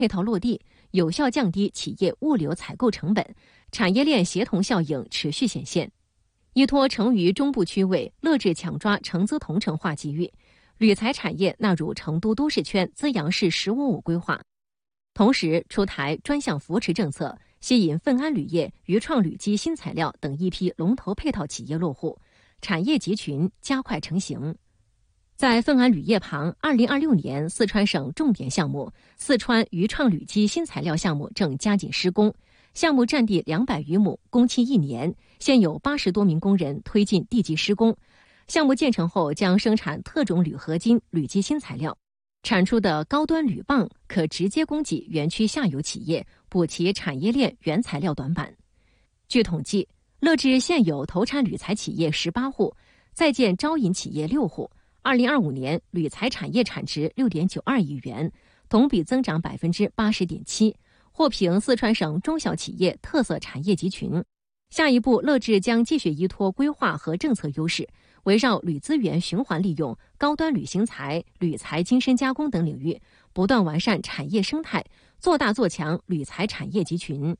配套落地，有效降低企业物流采购成本，产业链协同效应持续显现。依托成渝中部区位，乐至抢抓成资同城化机遇，铝材产业纳入成都都市圈资阳市“15+5”规划，同时出台专项扶持政策，吸引奋安铝业、渝创铝基新材料等一批龙头配套企业落户，产业集群加快成型。在奋安铝业旁，2026年四川省重点项目四川渝创铝基新材料项目正加紧施工，项目占地200余亩，工期1年，现有80多名工人推进地基施工。项目建成后将生产特种铝合金铝基新材料，产出的高端铝棒可直接供给园区下游企业，补齐产业链原材料短板。据统计，乐至现有投产铝材企业18户，在建招引企业6户。2025年铝材产业产值6.92亿元，同比增长80.7%，获评四川省中小企业特色产业集群。下一步，乐至将继续依托规划和政策优势，围绕铝资源循环利用、高端铝型材、铝材精深加工等领域，不断完善产业生态，做大做强铝材产业集群。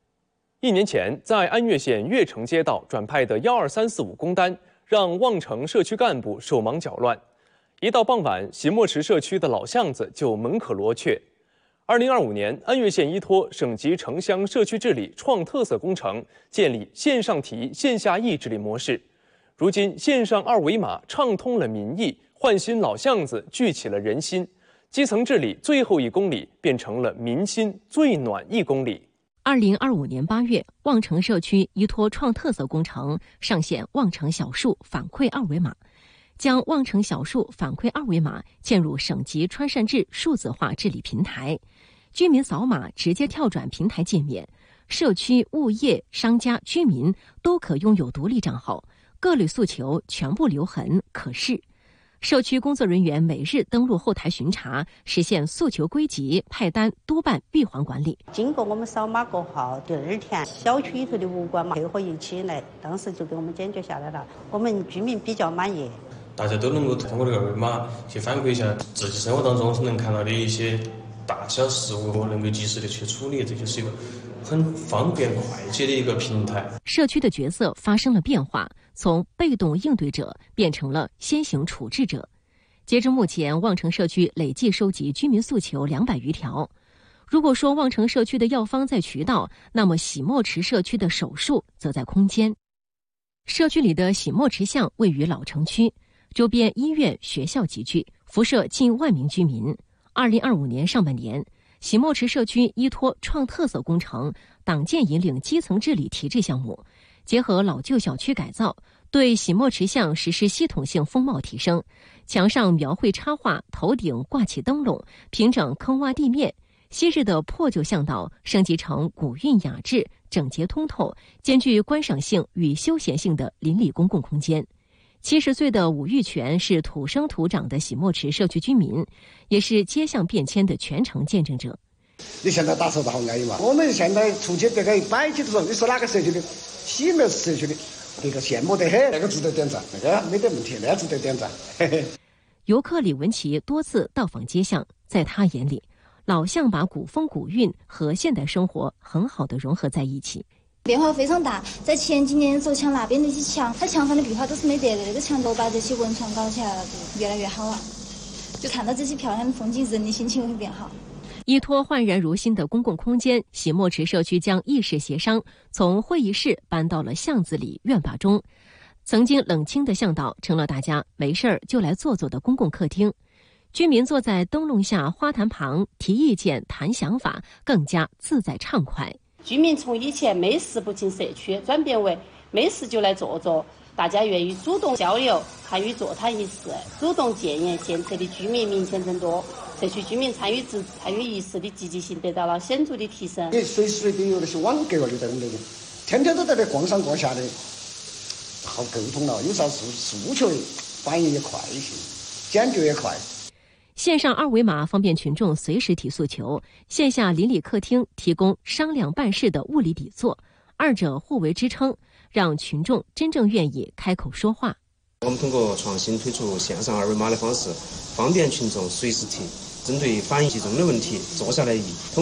1年前，在安岳县岳城街道转派的12345工单，让望城社区干部手忙脚乱。一到傍晚，席莫池社区的老巷子就门可罗雀。2025年，安岳县依托省级城乡社区治理创特色工程，建立线上提、线下议治理模式。如今，线上2维码畅通了民意，焕新老巷子，聚起了人心。基层治理最后1公里变成了民心最暖1公里。 2025年8月，望城社区依托创特色工程上线望城小树反馈2维码，将望城小树反馈2维码嵌入省级川善治数字化治理平台，居民扫码直接跳转平台界面，社区、物业、商家、居民都可拥有独立账号，各类诉求全部留痕可视。社区工作人员每日登录后台巡查，实现诉求归集、派单、督办、闭环管理。 经过我们扫码过后，第2天小区里头的物管配合一起来，当时就给我们解决下来了，我们居民比较满意。 大家都能够通过这个2维码去反馈一下自己生活当中能看到的一些大小事务，能够及时的去处理，这就是一个很方便快捷的一个平台。 社区的角色发生了变化，从被动应对者变成了先行处置者。截至目前，望城社区累计收集居民诉求200余条。如果说望城社区的药方在渠道，那么席莫池社区的手术则在空间。社区里的席莫池巷位于老城区，周边医院、学校集聚，辐射近1万名居民。2025年上半年，席莫池社区依托创特色工程，党建引领基层治理提质项目，结合老旧小区改造，对席莫池巷实施系统性风貌提升，墙上描绘插画，头顶挂起灯笼，平整坑洼地面。昔日的破旧巷道升级成古韵雅致、整洁通透、兼具观赏性与休闲性的邻里公共空间。70岁的武玉泉是土生土长的席莫池社区居民，也是街巷变迁的全程见证者。 你现在打车都好安逸嘛？我们现在出去别个100几多，你说哪个社区的？喜mer社区的，这个羡慕得很，那个值得点赞，那个没得问题，那个值得点赞。 游客李文琪多次到访街巷，在他眼里，老巷把古风古韵和现代生活很好的融合在一起。 变化非常大，在前几年走墙那边那些墙，它墙上的壁画都是没得的，那个墙都把这些文创搞起来了，就越来越好了。就看到这些漂亮的风景，人的心情会变好。 依托焕然如新的公共空间，席莫池社区将议事协商从会议室搬到了巷子里、院坝中。曾经冷清的巷道成了大家没事儿就来坐坐的公共客厅。居民坐在灯笼下、花坛旁提意见、谈想法，更加自在畅快。 居民从以前没事不进社区，转变为没事就来坐坐，大家愿意主动交流，参与座谈仪式，主动建言献策的居民明显增多，社区居民参与仪式的积极性得到了显著的提升。 你随时随地有那些网格就在那里，天天都在那逛上逛下的，好沟通了，有啥诉求反应也快一些，解决也快。 线上2维码方便群众随时提诉求，线下邻里客厅提供商量办事的物理底座，二者互为支撑，让群众真正愿意开口说话。 我们通过创新推出线上2维码的方式，方便群众随时提针对反映集中的问题坐下来议。